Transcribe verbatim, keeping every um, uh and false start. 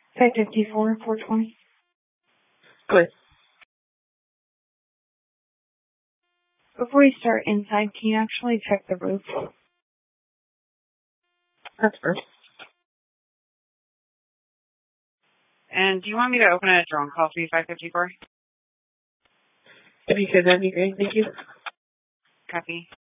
five fifty-four, four twenty. Good. Before you start inside, can you actually check the roof? That's first. And do you want me to open a drone call for you, five fifty-four? If you could, that'd be great. Thank you. Copy.